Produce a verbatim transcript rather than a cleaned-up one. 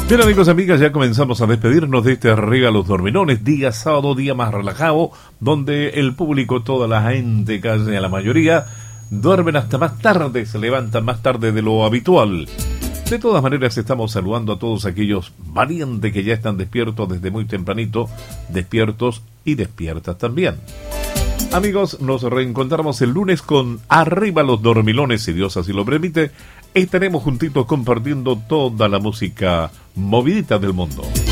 Bien, amigos y amigas, ya comenzamos a despedirnos de este Arriba los Dormilones, día sábado, día más relajado, donde el público, toda la gente, casi la mayoría, duermen hasta más tarde, se levantan más tarde de lo habitual. De todas maneras, estamos saludando a todos aquellos valientes que ya están despiertos desde muy tempranito, despiertos y despiertas también. Amigos, nos reencontramos el lunes con Arriba los Dormilones, si Dios así lo permite. Estaremos juntitos compartiendo toda la música movidita del mundo.